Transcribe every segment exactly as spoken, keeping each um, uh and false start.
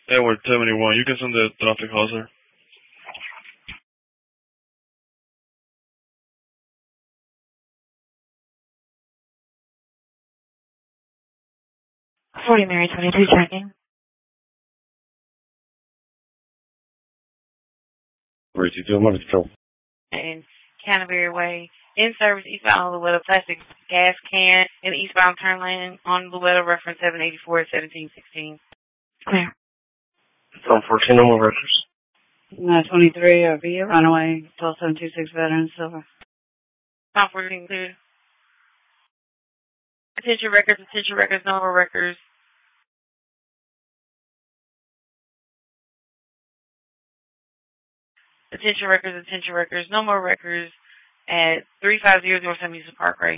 Edward seventy-one. You can send the traffic call, sir. forty Mary twenty-two checking. forty-two, Motor Control. And Canterbury Way. In service eastbound Louetta, plastic gas can in the eastbound turn lane on Louetta, reference seven eighty-four seventeen sixteen. Clear. Zone fourteen, no more records. nine twenty-three, R V, runaway, twelve seven two six, veteran, silver. Zone fourteen, clear. Attention records, attention records, no more records. Attention records, attention records, no more records at three five zero North Amusement Park, Ray.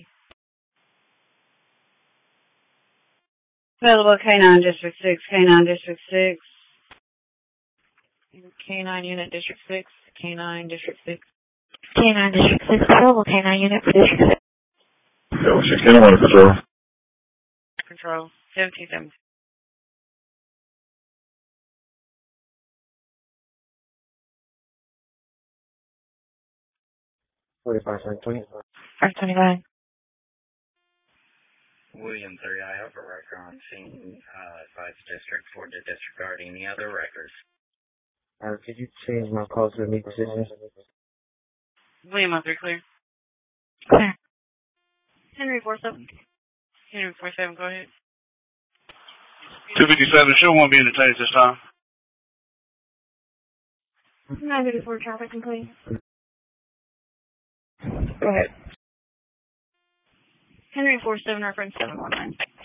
Available K nine District six, K nine District six. K nine Unit District six, K nine District six. K nine District six, available K nine Unit for District six. Yo, sixteen, Motor Control. Control, seventeen seventeen. forty-five, twenty. five twenty-nine. William three, I have a record on scene, uh, advise District four to disregard any other records. Uh, could you change my call to a meet decision? William three, clear. Clear. Henry four seven. Henry four seven, go ahead. two fifty-seven, show won't be entertained this time. nine thirty-four, traffic complete. Go ahead. Henry four seven, reference seven one nine.